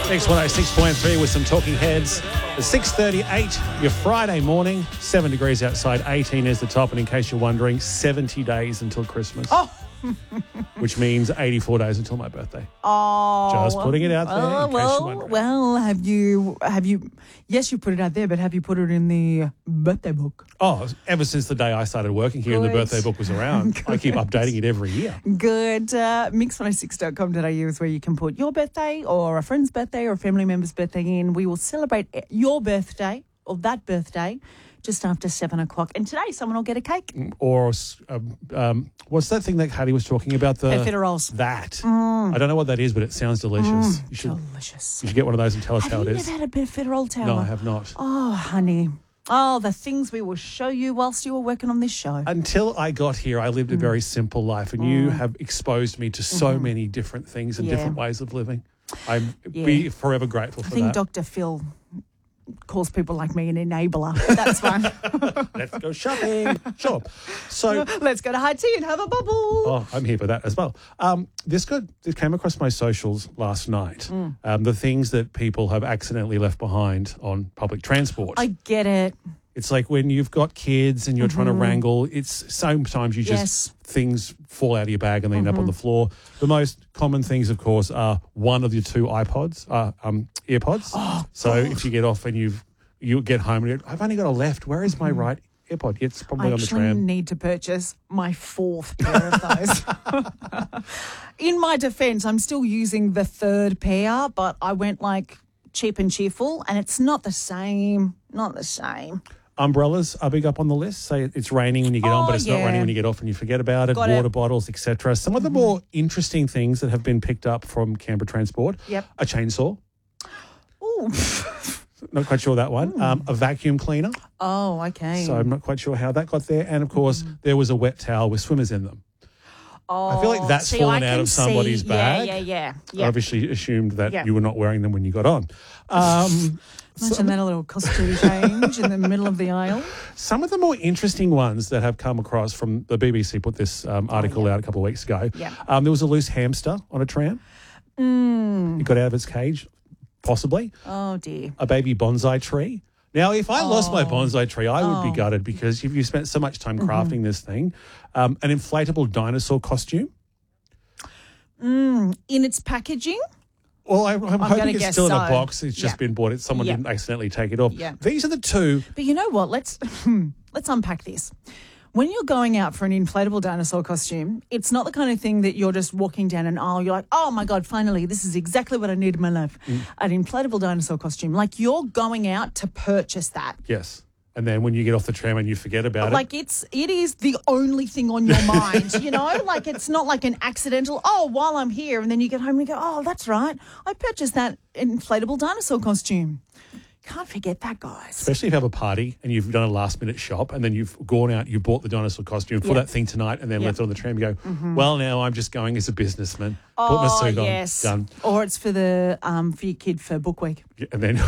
Next 106.3 with some talking heads. It's 6:38, your Friday morning, 7 degrees outside, 18 is the top. And in case you're wondering, 70 days until Christmas. Oh. Which means 84 days until my birthday. Oh. Just putting it out there in case you're wondering. Well, have you, yes, you put it out there, but have you put it in the birthday book? Oh, ever since the day I started working here and the birthday book was around, I keep updating it every year. Good. Mix106.com.au is where you can put your birthday or a friend's birthday or a family member's birthday in. We will celebrate your birthday or that birthday just after 7 o'clock. And today someone will get a cake. Or what's that thing that Hattie was talking about? The Profiteroles. That. I don't know what that is, but it sounds delicious. Delicious. You should get one of those and tell us how it Have you is. never had a profiterole tower? No, I have not. Oh, honey. Oh, the things we will show you whilst you were working on this show. Until I got here, I lived a very simple life, and you have exposed me to so many different things and different ways of living. I'm be forever grateful for I think that. Dr. Phil calls people like me an enabler. That's fine. Let's go shopping. Sure. So Let's go to high tea and have a bubble. Oh, I'm here for that as well. This came across my socials last night. The things that people have accidentally left behind on public transport. I get it. It's like when you've got kids and you're trying to wrangle, it's sometimes you just things fall out of your bag and they end up on the floor. The most common things, of course, are one of your two earpods. Oh, so if you get off and you get home and I've only got a left, where is my right earpod? It's probably on the I actually tram. need to purchase my fourth pair of those. In my defence, I'm still using the third pair, but I went like cheap and cheerful, and it's not the same. Not the same. Umbrellas are big up on the list. Say it's raining when you get on, but it's not raining when you get off and you forget about it. Got Water it. bottles, etc. Some of the more interesting things that have been picked up from Canberra Transport. Yep. A chainsaw. Ooh. Not quite sure that one. A vacuum cleaner. Oh, okay. So I'm not quite sure how that got there. And, of course, there was a wet towel with swimmers in them. Oh, I feel like that's fallen out of somebody's bag. Yeah. I obviously assumed that you were not wearing them when you got on. Imagine that, a little costume change in the middle of the aisle. Some of the more interesting ones that have come across from the BBC put this article out a couple of weeks ago. Yeah. There was a loose hamster on a tram. It got out of its cage, possibly. Oh, dear. A baby bonsai tree. Now, if I lost my bonsai tree, I would be gutted because if you spent so much time crafting this thing, an inflatable dinosaur costume. In its packaging? Well, I'm hoping it's guess still in a so. box. It's just been bought. Someone didn't accidentally take it off. Yeah. These are the two. But you know what? Let's unpack this. When you're going out for an inflatable dinosaur costume, it's not the kind of thing that you're just walking down an aisle. You're like, oh, my God, finally, this is exactly what I need in my life. An inflatable dinosaur costume. Like, you're going out to purchase that. Yes. And then when you get off the tram and you forget about it. Like, it is the only thing on your mind, you know? Like, it's not like an accidental, while I'm here, and then you get home and you go, oh, that's right. I purchased that inflatable dinosaur costume. Can't forget that, guys. Especially if you have a party and you've done a last-minute shop and then you've gone out, you bought the dinosaur costume for that thing tonight and then left it on the tram. You go, well, now I'm just going as a businessman. Put my suit yes. on. Done. Or it's for for your kid for book week. And then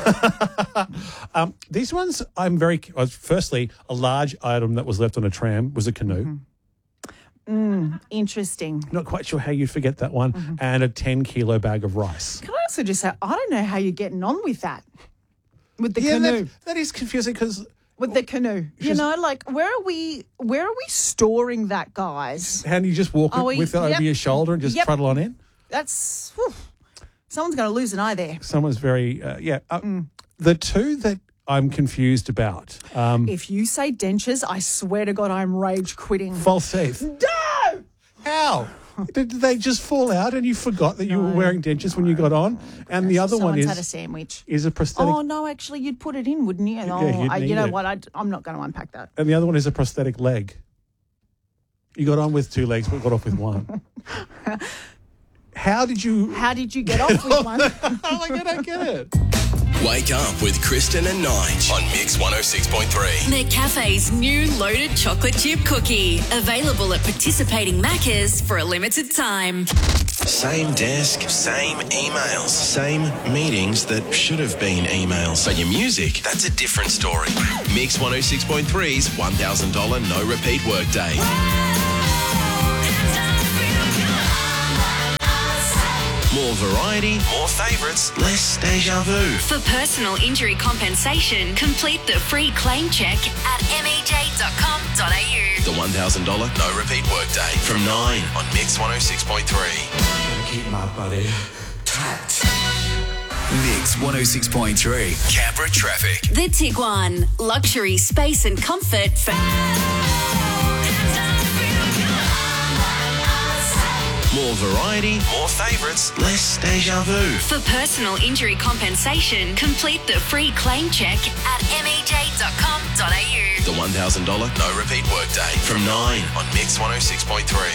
these ones, firstly, a large item that was left on a tram was a canoe. Interesting. Not quite sure how you'd forget that one. And a 10-kilo bag of rice. Can I also just say, I don't know how you're getting on with that. With the canoe. That is confusing because... With the canoe. You know, like, where are we storing that, guys? How do you just walk with it over your shoulder and just trundle on in? That's... Someone's going to lose an eye there. Someone's very... The two that I'm confused about... if you say dentures, I swear to God, I'm rage quitting. false teeth. No! How? Did they just fall out and you forgot that you were wearing dentures when you got on? And the other one Someone's had a sandwich. is a prosthetic. Oh, no, actually, you'd put it in, wouldn't you? you'd need you know it. what? I'm not going to unpack that. And the other one is a prosthetic leg. You got on with two legs but got off with one. How did you get off with one? I don't get it. Wake up with Kristen and Nige on Mix 106.3. McCafe's new loaded chocolate chip cookie. Available at participating Maccas for a limited time. Same desk, same emails, same meetings that should have been emails. But your music, that's a different story. Mix 106.3's $1,000 no repeat workday. More variety, more favourites, less deja vu. For personal injury compensation, complete the free claim check at mej.com.au. The $1,000 no repeat workday from 9 on Mix 106.3. Keep my body tight. Mix 106.3, Canberra traffic. The Tiguan, luxury, space and comfort for... More variety, more favourites, less deja vu. For personal injury compensation, complete the free claim check at mej.com.au. The $1,000 no repeat workday from 9 on Mix 106.3.